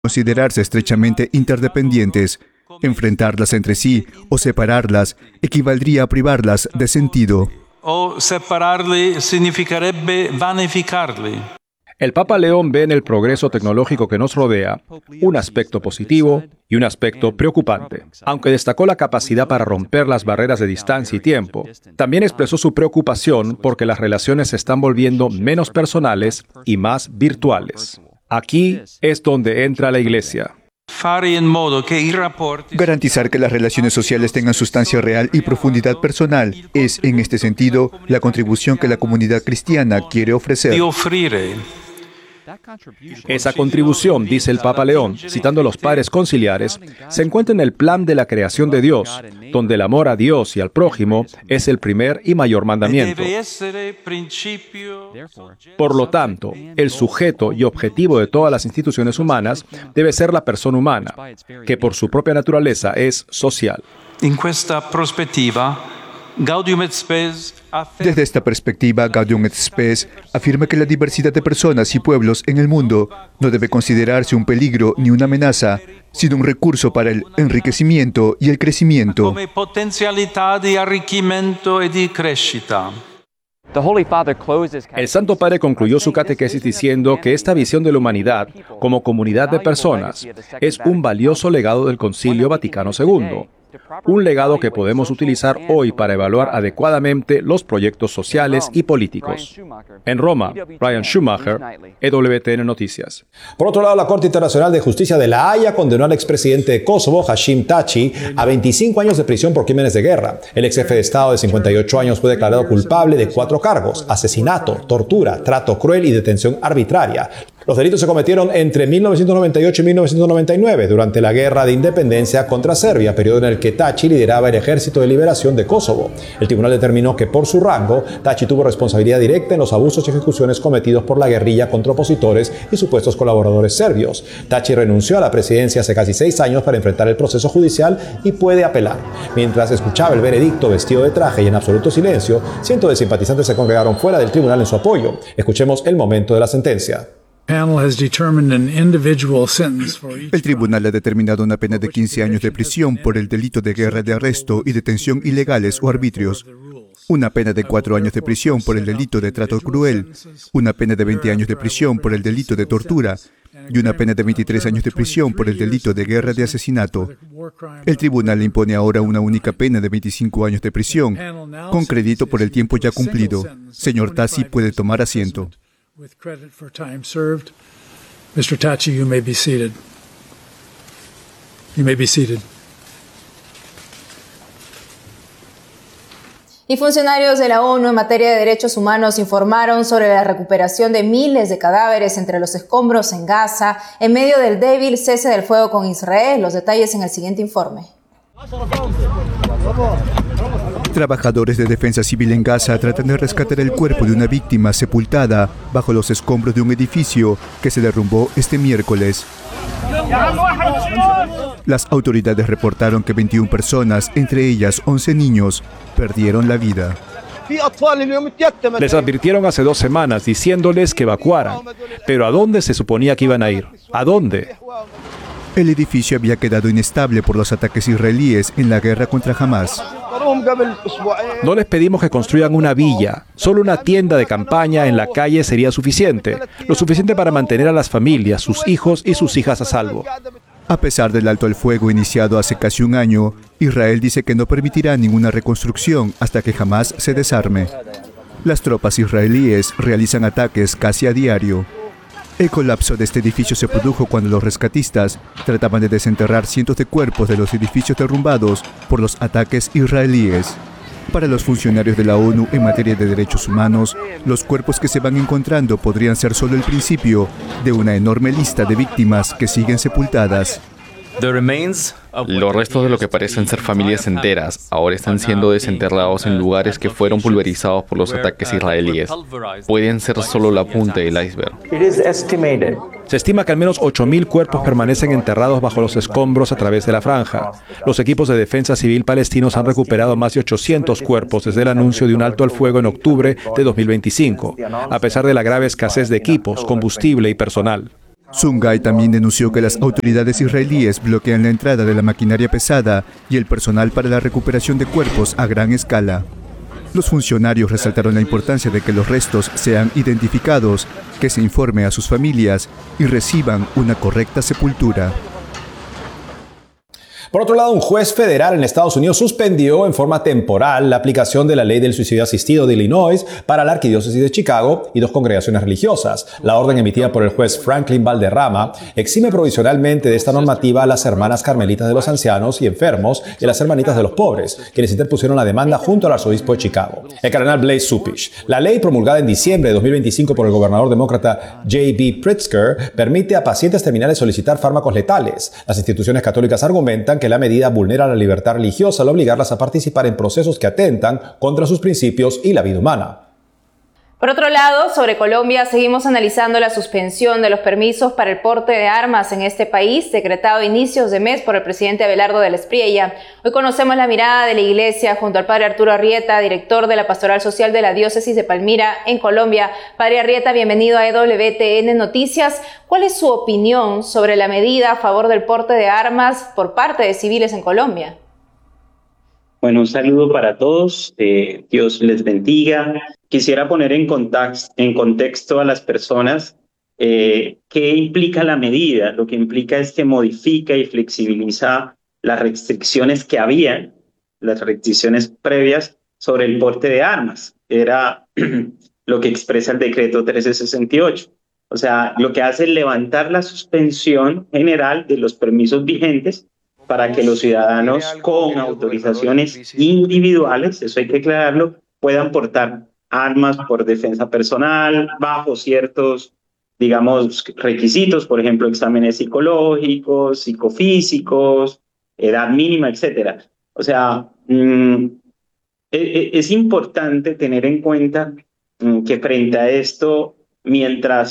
considerarse estrechamente interdependientes. Enfrentarlas entre sí o separarlas equivaldría a privarlas de sentido. O separarli significherebbe vanificarli. El Papa León ve en el progreso tecnológico que nos rodea un aspecto positivo y un aspecto preocupante. Aunque destacó la capacidad para romper las barreras de distancia y tiempo, también expresó su preocupación porque las relaciones se están volviendo menos personales y más virtuales. Aquí es donde entra la Iglesia. Garantizar que las relaciones sociales tengan sustancia real y profundidad personal es, en este sentido, la contribución que la comunidad cristiana quiere ofrecer. Esa contribución, dice el Papa León, citando a los padres conciliares, se encuentra en el plan de la creación de Dios, donde el amor a Dios y al prójimo es el primer y mayor mandamiento. Por lo tanto, el sujeto y objetivo de todas las instituciones humanas debe ser la persona humana, que por su propia naturaleza es social. Desde esta perspectiva, Gaudium et Spes afirma que la diversidad de personas y pueblos en el mundo no debe considerarse un peligro ni una amenaza, sino un recurso para el enriquecimiento y el crecimiento. El Santo Padre concluyó su catequesis diciendo que esta visión de la humanidad como comunidad de personas es un valioso legado del Concilio Vaticano II. Un legado que podemos utilizar hoy para evaluar adecuadamente los proyectos sociales y políticos. En Roma, Brian Schumacher, EWTN Noticias. Por otro lado, la Corte Internacional de Justicia de La Haya condenó al expresidente de Kosovo, Hashim Thaçi, a 25 años de prisión por crímenes de guerra. El ex jefe de Estado de 58 años fue declarado culpable de 4 cargos: asesinato, tortura, trato cruel y detención arbitraria. Los delitos se cometieron entre 1998 y 1999, durante la Guerra de Independencia contra Serbia, periodo en el que Thaçi lideraba el Ejército de Liberación de Kosovo. El tribunal determinó que por su rango, Thaçi tuvo responsabilidad directa en los abusos y ejecuciones cometidos por la guerrilla contra opositores y supuestos colaboradores serbios. Thaçi renunció a la presidencia hace casi 6 años para enfrentar el proceso judicial y puede apelar. Mientras escuchaba el veredicto vestido de traje y en absoluto silencio, cientos de simpatizantes se congregaron fuera del tribunal en su apoyo. Escuchemos el momento de la sentencia. El tribunal ha determinado una pena de 15 años de prisión por el delito de guerra de arresto y detención ilegales o arbitrios, una pena de 4 años de prisión por el delito de trato cruel, una pena de 20 años de prisión por el delito de tortura y una pena de 23 años de prisión por el delito de guerra de asesinato. El tribunal le impone ahora una única pena de 25 años de prisión, con crédito por el tiempo ya cumplido. Señor Thaçi, puede tomar asiento. With credit for time served. Mr. Thaçi, you may be seated. You may be seated. Y funcionarios de la ONU en materia de derechos humanos informaron sobre la recuperación de miles de cadáveres entre los escombros en Gaza en medio del débil cese del fuego con Israel. Los detalles en el siguiente informe. Trabajadores de defensa civil en Gaza tratan de rescatar el cuerpo de una víctima sepultada bajo los escombros de un edificio que se derrumbó este miércoles. Las autoridades reportaron que 21 personas, entre ellas 11 niños, perdieron la vida. Les advirtieron hace 2 semanas diciéndoles que evacuaran. Pero ¿a dónde se suponía que iban a ir? ¿A dónde? El edificio había quedado inestable por los ataques israelíes en la guerra contra Hamás. No les pedimos que construyan una villa. Solo una tienda de campaña en la calle sería suficiente. Lo suficiente para mantener a las familias, sus hijos y sus hijas a salvo. A pesar del alto al fuego iniciado hace casi un año, Israel dice que no permitirá ninguna reconstrucción hasta que Hamás se desarme. Las tropas israelíes realizan ataques casi a diario. El colapso de este edificio se produjo cuando los rescatistas trataban de desenterrar cientos de cuerpos de los edificios derrumbados por los ataques israelíes. Para los funcionarios de la ONU en materia de derechos humanos, los cuerpos que se van encontrando podrían ser solo el principio de una enorme lista de víctimas que siguen sepultadas. Los restos de lo que parecen ser familias enteras ahora están siendo desenterrados en lugares que fueron pulverizados por los ataques israelíes. Pueden ser solo la punta del iceberg. Se estima que al menos 8.000 cuerpos permanecen enterrados bajo los escombros a través de la franja. Los equipos de defensa civil palestinos han recuperado más de 800 cuerpos desde el anuncio de un alto al fuego en octubre de 2025, a pesar de la grave escasez de equipos, combustible y personal. Sungay también denunció que las autoridades israelíes bloquean la entrada de la maquinaria pesada y el personal para la recuperación de cuerpos a gran escala. Los funcionarios resaltaron la importancia de que los restos sean identificados, que se informe a sus familias y reciban una correcta sepultura. Por otro lado, un juez federal en Estados Unidos suspendió en forma temporal la aplicación de la ley del suicidio asistido de Illinois para la Arquidiócesis de Chicago y 2 congregaciones religiosas. La orden emitida por el juez Franklin Valderrama exime provisionalmente de esta normativa a las hermanas carmelitas de los ancianos y enfermos y a las hermanitas de los pobres, quienes interpusieron la demanda junto al arzobispo de Chicago, el cardenal Blase Cupich. La ley promulgada en diciembre de 2025 por el gobernador demócrata J.B. Pritzker permite a pacientes terminales solicitar fármacos letales. Las instituciones católicas argumentan que la medida vulnera la libertad religiosa al obligarlas a participar en procesos que atentan contra sus principios y la vida humana. Por otro lado, sobre Colombia, seguimos analizando la suspensión de los permisos para el porte de armas en este país, decretado a inicios de mes por el presidente Abelardo de la Espriella. Hoy conocemos la mirada de la Iglesia junto al padre Arturo Arrieta, director de la Pastoral Social de la Diócesis de Palmira, en Colombia. Padre Arrieta, bienvenido a EWTN Noticias. ¿Cuál es su opinión sobre la medida a favor del porte de armas por parte de civiles en Colombia? Bueno, un saludo para todos. Dios les bendiga. Quisiera poner en contexto a las personas qué implica la medida. Lo que implica es que modifica y flexibiliza las restricciones que habían, las restricciones previas sobre el porte de armas. Era lo que expresa el decreto 1368. O sea, lo que hace es levantar la suspensión general de los permisos vigentes para que los ciudadanos con autorizaciones individuales, eso hay que aclararlo, puedan portar armas por defensa personal bajo ciertos, digamos, requisitos, por ejemplo, exámenes psicológicos, psicofísicos, edad mínima, etcétera. O sea, es importante tener en cuenta que frente a esto, mientras